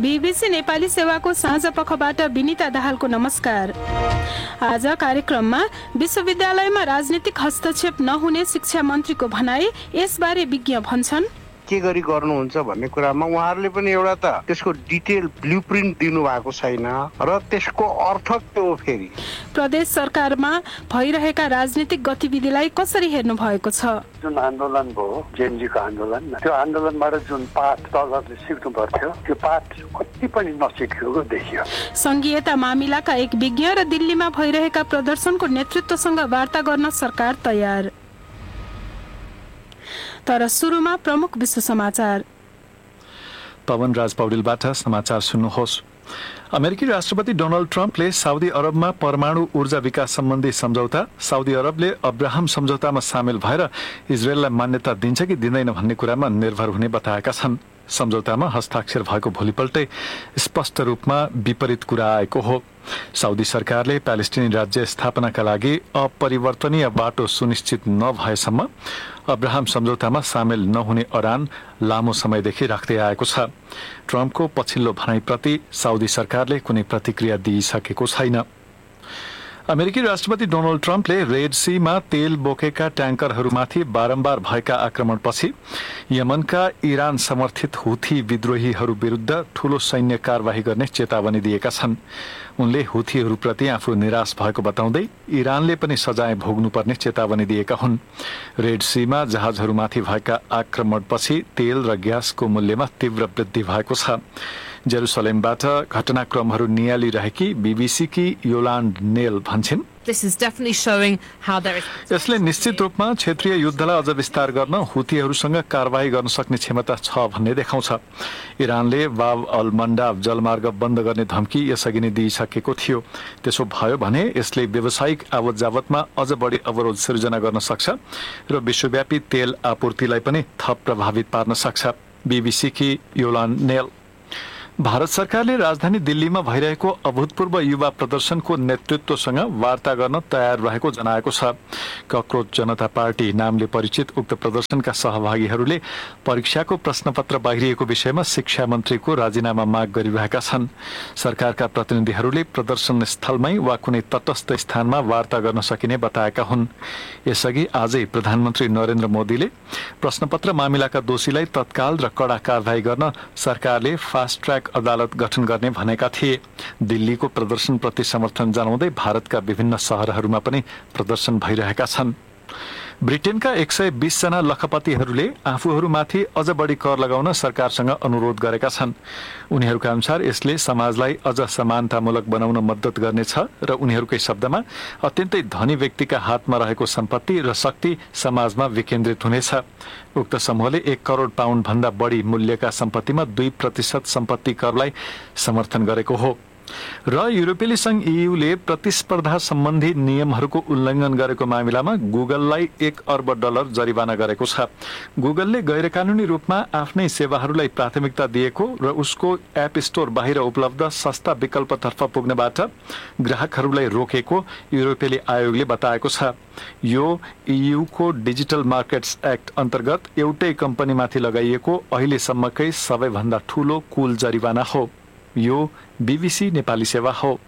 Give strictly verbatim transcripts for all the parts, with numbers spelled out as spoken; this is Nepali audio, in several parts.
बीबीसी नेपाली सेवाको साँझ पखबाट विनिता दाहालको नमस्कार। आज कार्यक्रममा विश्वविद्यालयमा राजनीतिक हस्तक्षेप नहुने शिक्षा मन्त्रीको भनाई, यसबारे विज्ञ भन्छन् के गरी गर्नुहुन्छ भन्ने कुरामा उहाँहरूले पनि एउटा त त्यसको डिटेल ब्लुप्रिन्ट दिनु भएको छैन र त्यसको अर्थ के हो। फेरि प्रदेश सरकारमा भइरहेका राजनीतिक गतिविधिलाई कसरी हेर्नु भएको छ? जुन आन्दोलन भयो जेएनजीको आन्दोलन, त्यो आन्दोलनबाट जुन पाठ दलहरूले सिक्नु पर्थ्यो त्यो पाठ कति पनि नसिकेको देखियो। संघीयता मामिलाका एक विज्ञ र दिल्लीमा भइरहेका प्रदर्शनको नेतृत्वसँग वार्ता गर्न सरकार तयार। तर सुरुमा प्रमुख विश्व समाचार। पवन राज पौडेलबाट समाचार सुन्नुहोस्। अमेरिकी राष्ट्रपति डोनाल्ड ट्रम्पले साउदी अरबमा परमाणु ऊर्जा विकास सम्बन्धी सम्झौता, साउदी अरबले अब्राहम सम्झौतामा सामेल भएर इजरायललाई मान्यता दिन्छ कि दिँदैन भन्ने कुरामा निर्भर हुने बताएका छन्। सम्झौतामा हस्ताक्षर भएको भोलिपल्टै स्पष्ट रूपमा विपरीत कुरा आएको हो। साउदी सरकारले प्यालेस्टिनी राज्य स्थापनाका लागि अपरिवर्तनीय बाटो सुनिश्चित नभएसम्म अब्राहम सम्झौतामा सामेल नहुने अडान लामो समयदेखि राख्दै आएको छ। ट्रम्पको पछिल्लो भनाइप्रति साउदी सरकारले कुनै प्रतिक्रिया दिइसकेको छैन। अमेरिकी राष्ट्रपति डोनाल्ड ट्रम्पले रेड सीमा तेल बोकेका ट्याङ्करहरूमाथि बारम्बार भएका आक्रमणपछि यमनका इरान समर्थित हुथी विद्रोहीहरू विरुद्ध ठूलो सैन्य कार्यवाही गर्ने चेतावनी दिएका छन्। उनले हुथीहरूप्रति आफू निराश भएको बताउँदै इरानले पनि सजाय भोग्नुपर्ने चेतावनी दिएका हुन्। रेड सीमा जहाजहरूमाथि भएका आक्रमणपछि तेल र ग्यासको मूल्यमा तीव्र वृद्धि भएको छ। जेरुसलेमबाट घटनाक्रमहरू नियालिरहेकी बीबीसीकी योलान्ड नेल भन्छन्, यसले निश्चित रूपमा क्षेत्रीय युद्धलाई अझ विस्तार गर्न हुथीहरूसँग कारवाही गर्न सक्ने क्षमता छ भन्ने देखाउँछ। इरानले बाब अल मन्डाब जलमार्ग बन्द गर्ने धम्की यसअघि नै दिइसकेको थियो। त्यसो भयो भने यसले व्यावसायिक आवत जावतमा अझ बढी अवरोध सिर्जना गर्न सक्छ र विश्वव्यापी तेल आपूर्तिलाई पनि थप प्रभावित पार्न सक्छ। बीबीसीकी योलान्ड नेल। भारत सरकारले राजधानी दिल्लीमा भइरहेको अभूतपूर्व युवा प्रदर्शनको नेतृत्वसँग वार्ता गर्न तयार रहेको जनाएको छ। कक्रोच जनता पार्टी नामले परिचित उक्त प्रदर्शनका सहभागीहरूले परीक्षाको प्रश्नपत्र बाहिरिएको विषयमा शिक्षा मन्त्रीको राजीनामा माग गरिरहेका छन्। सरकारका प्रतिनिधिहरूले प्रदर्शन स्थलमै वा कुनै तटस्थ स्थानमा वार्ता गर्न सकिने बताएका हुन्। यसअघि आजै प्रधानमन्त्री नरेन्द्र मोदीले प्रश्नपत्र मामिलाका दोषीलाई तत्काल र कड़ा कारवाही गर्न सरकारले फास्ट ट्र्याक अदालत गठन गर्ने भनेका थिए। दिल्लीको प्रदर्शनप्रति समर्थन जनाउँदै भारतका विभिन्न शहरहरूमा पनि प्रदर्शन भइरहेका छन्। ब्रिटेनका एक सय बीस जना लखपतिहरूले आफूहरूमाथि अझ बढी कर लगाउन सरकारसँग अनुरोध गरेका छन्। उनीहरूका अनुसार यसले समाजलाई अझ समानतामूलक बनाउन मद्दत गर्नेछ र उनीहरूकै शब्दमा अत्यन्तै धनी व्यक्तिका हातमा रहेको सम्पत्ति र शक्ति समाजमा विकेन्द्रित हुनेछ। उक्त समूहले एक करोड पाउन्ड भन्दा बढी मूल्यका सम्पत्तिमा दुई प्रतिशत सम्पत्ति करलाई समर्थन गरेको हो र युरोपेली संघ ईयूले प्रतिस्पर्धा सम्बन्धी नियमहरूको उल्लङ्घन गरेको मामिलामा गुगललाई एक अर्ब डलर जरिवाना गरेको छ। गुगलले गैरकानूनी रूपमा आफ्नै सेवाहरूलाई प्राथमिकता दिएको र उसको एप स्टोर बाहिर उपलब्ध सस्ता विकल्पतर्फ पुग्नबाट ग्राहकहरूलाई रोकेको युरोपेली आयोगले बताएको छ। यो ईयूको डिजिटल मार्केट्स एक्ट अन्तर्गत एउटै कम्पनीमाथि लगाइएको अहिलेसम्मकै सबैभन्दा ठूलो कुल जरिवाना हो। यो बीबीसी नेपाली सेवा हो।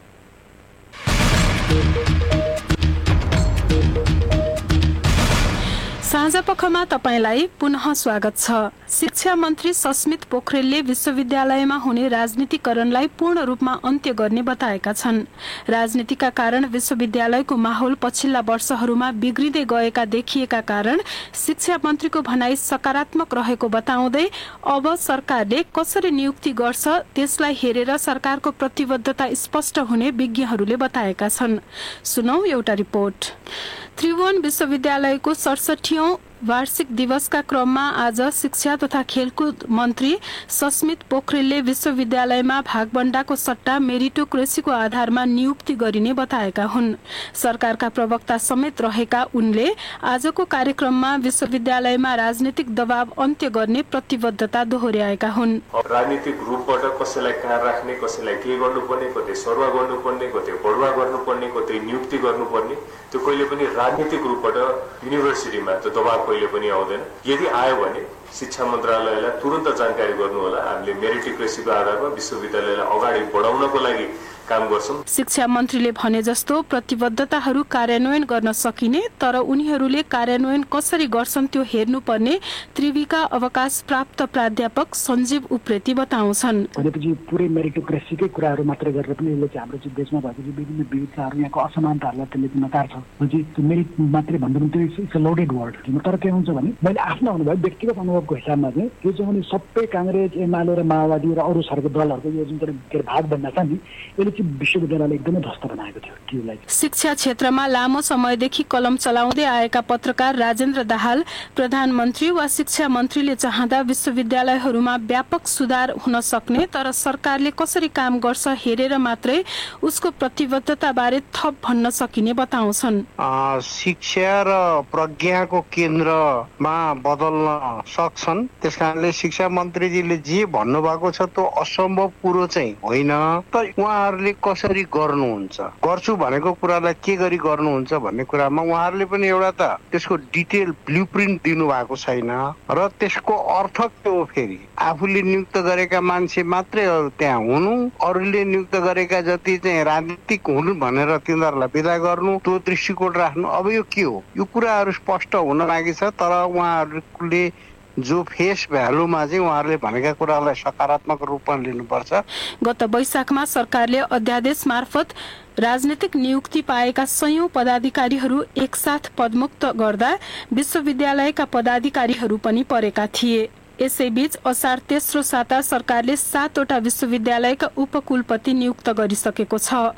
साँझपखमा तपाईलाई पुनः स्वागत छ। शिक्षा मन्त्री सस्मित पोखरेलले विश्वविद्यालयमा हुने राजनीतिकरणलाई पूर्ण रूपमा अन्त्य गर्ने बताएका छन्। राजनीतिका कारण विश्वविद्यालयको माहौल पछिल्ला वर्षहरूमा बिग्रिँदै गएका देखिएका कारण शिक्षा मन्त्रीको भनाई सकारात्मक रहेको बताउँदै अब सरकारले कसरी नियुक्ति गर्छ त्यसलाई हेरेर सरकारको प्रतिबद्धता स्पष्ट हुने विज्ञहरूले बताएका छन्। सुनौ एउटा रिपोर्ट। त्रिभुवन विश्वविद्यालयको सडसठीऔं वार्षिक दिवसका क्रममा आज शिक्षा तथा खेलकुद मन्त्री सस्मित पोखरेलले विश्वविद्यालयमा भागबण्डाको सट्टा मेरिटोक्रेसीको आधारमा नियुक्ति गरिने बताएका हुन्। सरकारका प्रवक्ता समेत रहेका उनले आजको कार्यक्रममा विश्वविद्यालयमा राजनीतिक दबाव अन्त्य गर्ने प्रतिबद्धता दोहोर्याएका हुन्। राजनीतिक रूपबाट कसैलाई कहाँ राख्ने, कसैलाई के गर्नुपर्ने, कतै सरुवा गर्नुपर्ने, कतै बढुवा गर्नुपर्ने, कतै नियुक्ति गर्नुपर्ने, त्यो कहिले पनि राजनीतिक रूपबाट युनिभर्सिटीमा त्यो दबाव कहिले पनि आउँदैन। यदि आयो भने शिक्षा मन्त्रालयलाई तुरन्त जानकारी गर्नु होला। हामीले मेरिटोक्रेसीको आधारमा विश्वविद्यालयलाई अगाडि बढाउनको लागि काम गर्छौं। शिक्षा मन्त्रीले भने जस्तो प्रतिबद्धताहरू कार्यान्वयन गर्न सकिने, तर उनीहरूले कार्यान्वयन कसरी गर्छन् त्यो हेर्नुपर्ने त्रिविका अवकाश प्राप्त प्राध्यापक सञ्जीव उप्रेती बताउँछन्। भनेपछि पुरै मेरिटोक्रेसीकै कुराहरू मात्रै गरेर पनि यसले चाहिँ हाम्रो चाहिँ देशमा भएको चाहिँ विभिन्न विविधताहरू, यहाँको असमानताहरूलाई त्यसले चाहिँ नकार्छ। त्यो मेरिट मात्रै भन्दा पनि त्यो इट्स अ लोडेड वर्ड। तर के हुन्छ भने मैले आफ्नो अनुभव, व्यक्तिगत अनुभवको हिसाबमा चाहिँ यो चाहिँ भने सबै काङ्ग्रेस, एमाले र माओवादी र अरू सरको दलहरूको यो जुन चाहिँ भाग बन्न छ नि, यसले विश्वविद्यालयले एकदमै ध्वस्त बनाएको थियो त्योलाई। शिक्षा क्षेत्रमा लामो समयदेखि कलम चलाउँदै आएका पत्रकार राजेन्द्र दाहाल प्रधानमन्त्री वा शिक्षा मन्त्रीले चाहँदा विश्वविद्यालयहरूमा व्यापक सुधार हुन सक्ने, तर सरकारले कसरी काम गर्छ हेरेर मात्रै उसको प्रतिबद्धता बारे थप भन्न सकिने बताउँछन्। शिक्षा र प्रज्ञाको केन्द्रमा बदल्न सक्छन्। त्यसकारणले शिक्षा मन्त्रीजीले जे भन्नुभएको छ त्यो असम्भव कुरो चाहिँ होइन, तर उहाँहरूले कसरी गर्नुहुन्छ, गर्छु भनेको कुरालाई के गरी गर्नुहुन्छ भन्ने कुरामा उहाँहरूले पनि एउटा त त्यसको डिटेल ब्लुप्रिन्ट दिनु भएको छैन र त्यसको अर्थ के हो। फेरि आफूले नियुक्त गरेका मान्छे मात्रै त्यहाँ हुनु, अरूले नियुक्त गरेका जति चाहिँ राजनीतिक हुनु भनेर तिनीहरूलाई विदा गर्नु, त्यो दृष्टिकोण राख्नु, अब यो के हो? यो कुराहरू स्पष्ट हुन लागि छ। तर उहाँहरूले जो फेस भ्यालुमा चाहिँ उहाँहरूले भनेका कुरालाई सकारात्मक रूपमा लिनुपर्छ। गत वैशाखमा सरकारले अध्यादेश मार्फत राजनीतिक नियुक्ति पाएका सयौं पदाधिकारीहरू एकसाथ पदमुक्त गर्दा विश्वविद्यालयका पदाधिकारीहरू पनि परेका थिए। यसैबीच असार तेस्रो साता सरकारले सातवटा विश्वविद्यालयका उपकुलपति नियुक्त गरिसकेको छ।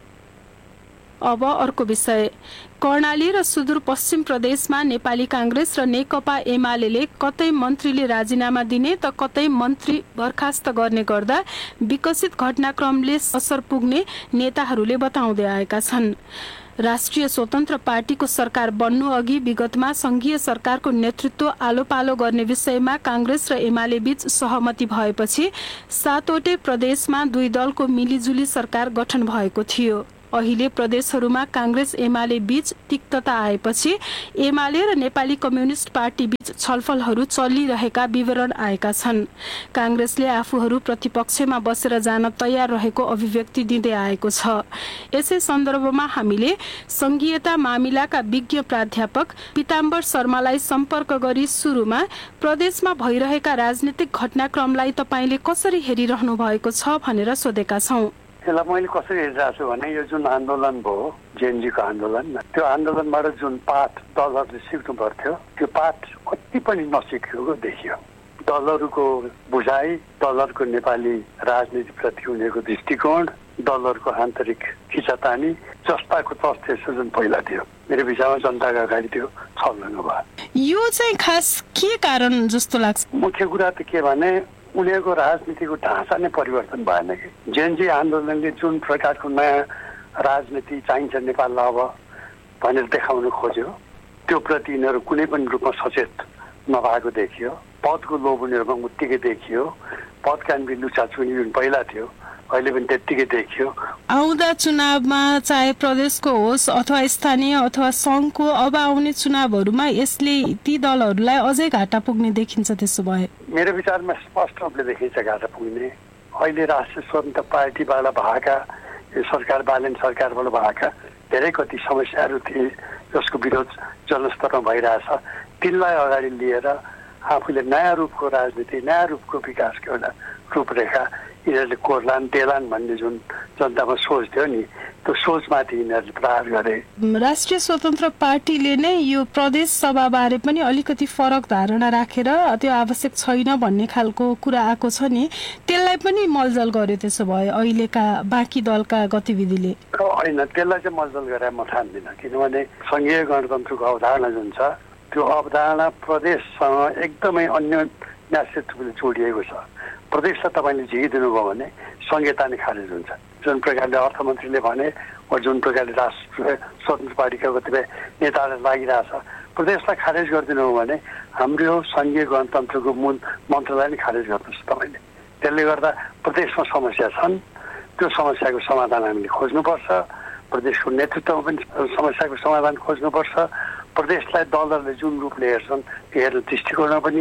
अब अर्को विषय, कर्णाली र सुदूरपश्चिम प्रदेशमा नेपाली कांग्रेस र नेकपा एमाले कतै मन्त्रीले राजीनामा दिने त कतै मन्त्री बर्खास्त गर्ने गर्दा विकसित घटनाक्रमले असर पुग्ने नेताहरूले बताउँदै आएका छन्। राष्ट्रिय स्वतन्त्र पार्टीको सरकार बन्नु अघि विगतमा संघीय सरकारको नेतृत्व आलो पालो गर्ने विषयमा कांग्रेस र एमाले बीच सहमति भएपछि सातवटै प्रदेशमा दुई दलको मिलिजुली सरकार गठन भएको थियो। अहिले प्रदेशहरूमा कांग्रेस एमाले बीच तिक्तता आएपछि एमाले र नेपाली कम्युनिस्ट पार्टी बीच छलफलहरू चलिरहेका विवरण आएका छन्। कांग्रेसले आफूहरू प्रतिपक्षमा बसेर जान तयार रहेको अभिव्यक्ति दिँदै आएको छ। यसै सन्दर्भमा हामीले संघीयता मामिलाका विज्ञ प्राध्यापक पीताम्बर शर्मालाई सम्पर्क गरी सुरुमा प्रदेशमा भइरहेका राजनीतिक घटनाक्रमलाई तपाईले कसरी हेरिरहनु भएको छ भनेर सोधेका छौं। यसलाई मैले कसरी हेरिरहेको छु भने यो जुन आन्दोलन भयो जेएनजीको आन्दोलन, त्यो आन्दोलनबाट जुन पाठ दलहरूले सिक्नु पर्थ्यो त्यो पाठ कति पनि नसिकेको देखियो। दलहरूको बुझाइ, दलहरूको नेपाली राजनीतिप्रति उनीहरूको दृष्टिकोण, दलहरूको आन्तरिक खिचातानी जस्ताको तस्तै जुन पहिला थियो मेरो विचारमा जनताका अगाडि त्यो छलङ्ग भयो। यो चाहिँ खास के कारण जस्तो लाग्छ? मुख्य कुरा त के भने उनीहरूको राजनीतिको ढाँचा नै परिवर्तन भएन कि। जेएनजी आन्दोलनले जुन प्रकारको नयाँ राजनीति चाहिन्छ नेपाललाई अब भनेर देखाउन खोज्यो त्यो प्रति यिनीहरू कुनै पनि रूपमा सचेत नभएको देखियो। पदको लोभ उनीहरूमा उत्तिकै देखियो। पदका निम्ति लुचाचुनी जुन पहिला थियो अहिले पनि त्यत्तिकै देखियो। आउँदा चुनावमा चाहे प्रदेशको होस् अथवा स्थानीय अथवा सङ्घको अब आउने चुनावहरूमा यसले ती दलहरूलाई अझै घाटा पुग्ने देखिन्छ। त्यसो भए मेरो विचारमा स्पष्ट रूपले देखिन्छ घाटा पुग्ने। अहिले राष्ट्रिय स्वतन्त्र पार्टीबाट भएका यो सरकार बालन सरकारबाट भएका धेरै कति समस्याहरू थिए जसको विरोध जनस्तरमा भइरहेछ, तिनलाई अगाडि लिएर आफूले नयाँ रूपको राजनीति, नयाँ रूपको विकासको एउटा रूपरेखा यिनीहरूले कोर्लान् टेलान् भन्ने जुन जनतामा सोच थियो नि त्यो सोचमाथि यिनीहरूले प्रहार गरे। राष्ट्रिय स्वतन्त्र पार्टीले नै यो प्रदेश सभाबारे पनि अलिकति फरक धारणा राखेर त्यो आवश्यक छैन भन्ने खालको कुरा आएको छ नि, त्यसलाई पनि मलजल गर्यो त्यसो भए अहिलेका बाँकी दलका गतिविधिले? होइन, त्यसलाई चाहिँ मलजल गरेर म ठान्दिनँ, किनभने संघीय गणतन्त्रको अवधारणा जुन छ त्यो अवधारणा प्रदेशसँग एकदमै अन्य न्यायसितले जोडिएको छ। प्रदेशलाई तपाईँले झिकिदिनु भयो भने संहिता नै खारेज हुन्छ। जुन प्रकारले अर्थमन्त्रीले भने वा जुन प्रकारले राष्ट्रिय स्वतन्त्र पार्टीका कतिपय नेताहरूलाई लागिरहेछ प्रदेशलाई खारेज गरिदिनु हो भने हाम्रो संघीय गणतन्त्रको मूल मन्त्रलाई नै खारेज गर्नुहोस् तपाईँले। त्यसले गर्दा प्रदेशमा समस्या छन्, त्यो समस्याको समाधान हामीले खोज्नुपर्छ। प्रदेशको नेतृत्वमा पनि समस्याको समाधान खोज्नुपर्छ। प्रदेशलाई दलहरूले जुन रूपले हेर्छन् त्यो हेर्ने दृष्टिकोणमा पनि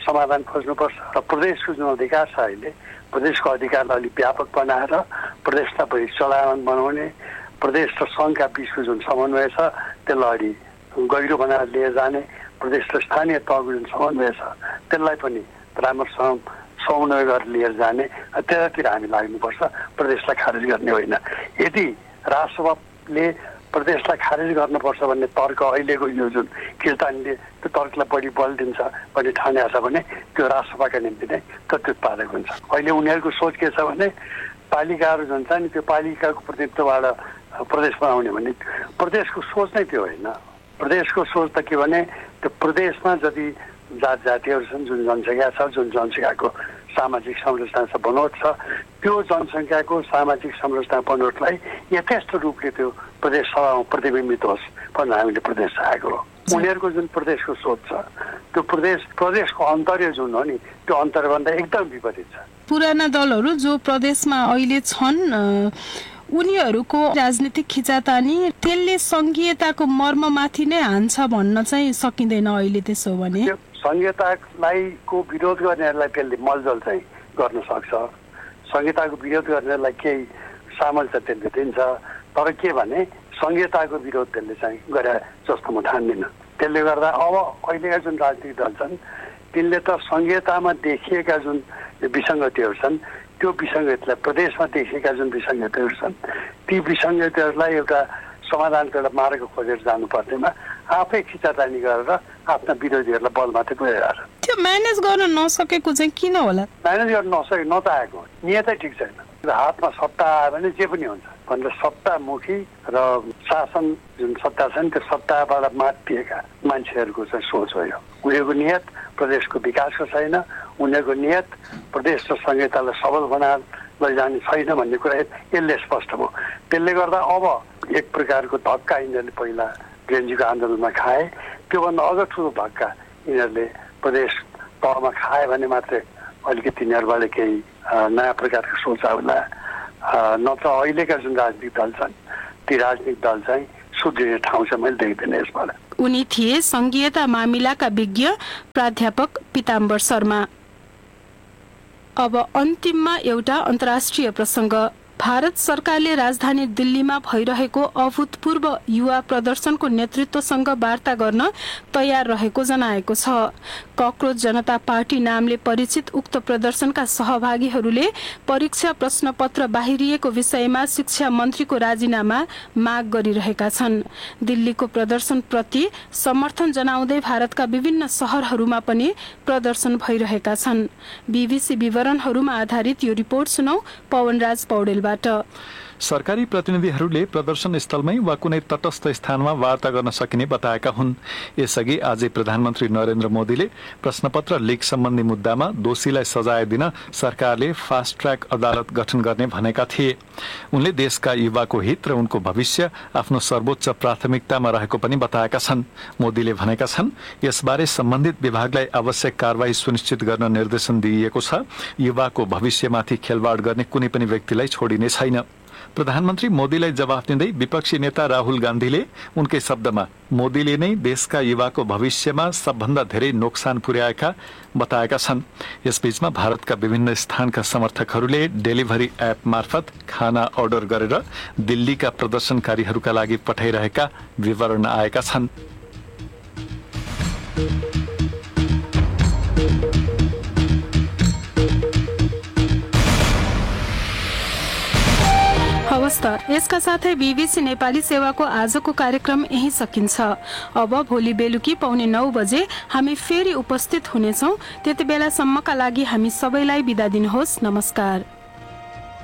समाधान खोज्नुपर्छ र प्रदेशको जुन अधिकार छ अहिले प्रदेशको अधिकारलाई अलिक व्यापक बनाएर प्रदेशलाई बढी चलायमान बनाउने प्रदेश र सङ्घका बिचको जुन समन्वय छ त्यसलाई अलि गहिरो बनाएर लिएर जाने प्रदेश र स्थानीय तहको जुन समन्वय छ त्यसलाई पनि राम्रोसँग समन्वय गरेर लिएर जाने त्यतातिर हामी लाग्नुपर्छ प्रदेशलाई खारेज गर्ने होइन। यदि राष्ट्रसभाले प्रदेशलाई खारेज गर्नुपर्छ भन्ने तर्क अहिलेको यो जुन किर्तानीले त्यो तर्कलाई बढी बल दिन्छ भन्ने ठानेको छ भने त्यो राष्ट्रसभाका निम्ति नै प्रत्युत्पादक हुन्छ। अहिले उनीहरूको सोच के छ भने पालिकाहरू जुन छ नि त्यो पालिकाको प्रतिनिधित्वबाट प्रदेश बनाउने भन्ने प्रदेशको सोच नै त्यो होइन। प्रदेशको सोच त के भने त्यो प्रदेशमा जति जात जातिहरू छन् जुन जनसङ्ख्या छ जुन जनसङ्ख्याको सामाजिक संरचना छ बनोट छ त्यो जनसङ्ख्याको सामाजिक संरचना बनोटलाई यथेष्ट रूपले त्यो प्रदेश सभामा प्रतिबिम्बित होस् भनेर हामीले प्रदेश चाहेको हो। उनीहरूको जुन प्रदेशको सोच छ त्यो प्रदेश प्रदेशको अन्तर्य जुन हो नि त्यो अन्तर्यभन्दा एकदम विपरीत छ। पुराना दलहरू जो प्रदेशमा अहिले छन् उनीहरूको राजनीतिक खिचातानी त्यसले संघीयताको मर्ममाथि नै हान्छ भन्न चाहिँ सकिँदैन अहिले। त्यसो भने संहितालाई को विरोध गर्नेहरूलाई त्यसले मलजल चाहिँ गर्न सक्छ। संहिताको विरोध गर्नेलाई केही सामर्थ्य त्यसले दिन्छ तर के भने संहिताको विरोध त्यसले चाहिँ गरे जस्तो म ठान्दिनँ। त्यसले गर्दा अब अहिलेका जुन राजनीतिक दल छन् तिनले त संहितामा देखिएका जुन विसङ्गतिहरू छन् त्यो विसङ्गतिलाई प्रदेशमा देखिएका जुन विसङ्गतिहरू छन् ती विसङ्गतिहरूलाई एउटा समाधानको एउटा मार्ग खोजेर जानु पर्नेमा आफै खिचातानी गरेर आफ्ना विरोधीहरूलाई बल मात्रै पुर्याएर त्यो म्यानेज गर्न नसकेको चाहिँ किन होला? म्यानेज गर्न नसके नचाहेको नियतै ठिक छैन। हातमा सत्ता आयो भने जे पनि हुन्छ भनेर सत्तामुखी र शासन जुन सत्ता छ नि त्यो सत्ताबाट मातिएका मान्छेहरूको चाहिँ सोच हो यो। उनीहरूको नियत प्रदेशको विकासको छैन उनीहरूको नियत प्रदेश र संहितालाई सबल बनाएर लैजाने छैन भन्ने कुरा यसले स्पष्ट भयो। त्यसले गर्दा अब एक प्रकारको धक्का यिनीहरूले पहिला जेएनजीको आन्दोलनमा खाए त्योभन्दा अझ ठुलो धक्का यिनीहरूले प्रदेश तहमा खाए भने मात्रै अलिकति यिनीहरूबाट केही नयाँ प्रकारको सोच आउला नत्र अहिलेका जुन राजनीतिक दल छन् ती राजनीतिक दल चाहिँ सुध्रिने ठाउँ चाहिँ मैले देख्दिनँ यसबाट। उनी थिए संघीयता मामिलाका विज्ञ प्राध्यापक पिताम्बर शर्मा। अब अन्तिममा एउटा अन्तर्राष्ट्रिय प्रसङ्ग। भारत सरकारले राजधानी दिल्लीमा भइरहेको अभूतपूर्व युवा प्रदर्शनको नेतृत्वसँग वार्ता गर्न तयार रहेको जनाएको छ। कक्रोच जनता पार्टी नामले परिचित उक्त प्रदर्शनका सहभागीहरूले परीक्षा प्रश्नपत्र बाहिरिएको विषयमा शिक्षा मन्त्रीको राजीनामा माग गरिरहेका छन्। दिल्लीको प्रदर्शनप्रति समर्थन जनाउँदै भारतका विभिन्न शहरहरूमा पनि प्रदर्शन भइरहेका छन्। बीबीसी विवरणहरूमा आधारित यो रिपोर्ट सुनौ पवनराज पौडेल। सरकारी प्रतिनिधिहरूले प्रदर्शन स्थलमै वा कुनै तटस्थ स्थानमा वार्ता गर्न सकिने बताएका हुन्। यसअघि आजै प्रधानमन्त्री नरेन्द्र मोदीले प्रश्नपत्र लिक सम्बन्धी मुद्दामा दोषीलाई सजाय दिन सरकारले फास्ट ट्र्याक अदालत गठन गर्ने भनेका थिए। उनले देशका युवाको हित र उनको भविष्य आफ्नो सर्वोच्च प्राथमिकतामा रहेको पनि बताएका छन्। मोदीले भनेका छन् यसबारे सम्बन्धित विभागलाई आवश्यक कारवाही सुनिश्चित गर्न निर्देशन दिइएको छ। युवाको भविष्यमाथि खेलवाड गर्ने कुनै पनि व्यक्तिलाई छोडिने छैन। प्रधानमन्त्री मोदीलाई जवाफ दिँदै विपक्षी नेता राहुल गान्धीले उनकै शब्दमा मोदीले नै देशका युवाको भविष्यमा सबभन्दा धेरै नोक्सान पुर्याएका बताएका छन्। यसबीचमा भारतका विभिन्न स्थानका समर्थकहरूले डेलिभरी एप मार्फत खाना अर्डर गरेर दिल्लीका प्रदर्शनकारीहरूका लागि पठाइरहेका विवरण आएका छन्। हवस् त, यसका साथै बीबीसी नेपाली सेवाको आजको कार्यक्रम यही सकिन्छ। अब भोलि बेलुकी पौने नौ बजे हामी फेरि उपस्थित हुनेछौँ। त्यति बेलासम्मका लागि हामी सबैलाई बिदा दिनुहोस्। नमस्कार।